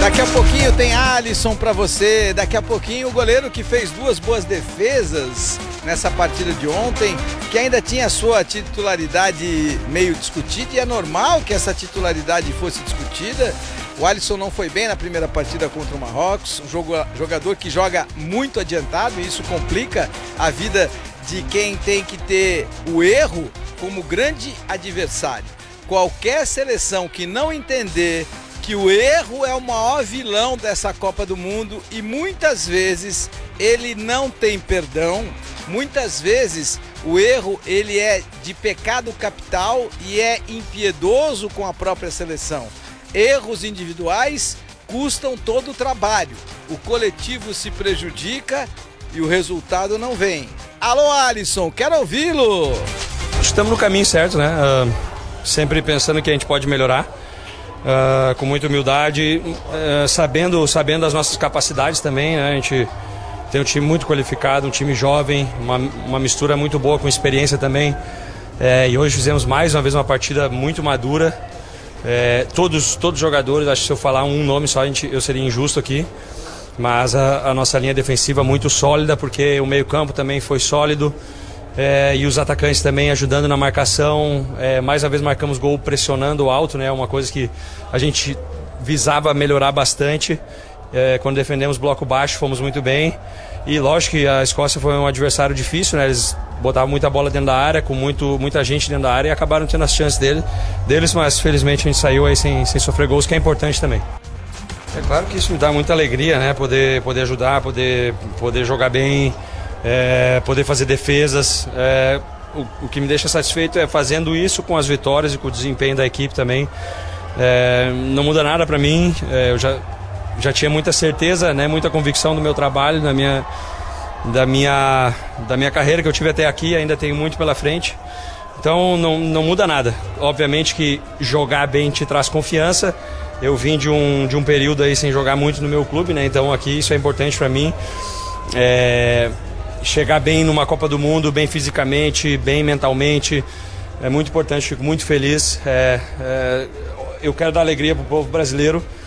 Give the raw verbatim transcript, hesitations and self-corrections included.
Daqui a pouquinho tem Alisson pra você, daqui a pouquinho o goleiro que fez duas boas defesas nessa partida de ontem, que ainda tinha sua titularidade meio discutida, e é normal que essa titularidade fosse discutida. O Alisson não foi bem na primeira partida contra o Marrocos, um jogo, jogador que joga muito adiantado, e isso complica a vida de quem tem que ter o erro como grande adversário. Qualquer seleção que não entender que o erro é o maior vilão dessa Copa do Mundo, e muitas vezes ele não tem perdão, muitas vezes o erro ele é de pecado capital e é impiedoso com a própria seleção. Erros individuais custam todo o trabalho, o coletivo se prejudica e o resultado não vem. Alô, Alisson, quero ouvi-lo! Estamos no caminho certo, né? Uh, sempre pensando que a gente pode melhorar. Uh, com muita humildade, uh, sabendo, sabendo das nossas capacidades também, né? A gente tem um time muito qualificado, um time jovem, uma, uma mistura muito boa com experiência também, é, e hoje fizemos mais uma vez uma partida muito madura, é, todos, todos os jogadores, acho que se eu falar um nome só a gente, eu seria injusto aqui, mas a, a nossa linha defensiva muito sólida, porque o meio campo também foi sólido. É, e os atacantes também ajudando na marcação, é, mais uma vez marcamos gol pressionando alto, né, uma coisa que a gente visava melhorar bastante. É, quando defendemos bloco baixo fomos muito bem, e lógico que a Escócia foi um adversário difícil, né, eles botavam muita bola dentro da área, com muito, muita gente dentro da área, e acabaram tendo as chances dele, deles, mas felizmente a gente saiu aí sem, sem sofrer gols, que é importante também. É claro que isso me dá muita alegria, né, poder, poder ajudar, poder, poder jogar bem, É, poder fazer defesas. É, o, o que me deixa satisfeito é fazendo isso com as vitórias e com o desempenho da equipe também. É, não muda nada para mim, é, eu já, já tinha muita certeza, né, muita convicção do meu trabalho, da minha, da, minha, da minha carreira que eu tive até aqui, ainda tenho muito pela frente, então não, não muda nada. Obviamente que jogar bem te traz confiança. Eu vim de um, de um período aí sem jogar muito no meu clube, né, então aqui isso é importante para mim. É, chegar bem numa Copa do Mundo, bem fisicamente, bem mentalmente, é muito importante, fico muito feliz. É, é, eu quero dar alegria para o povo brasileiro,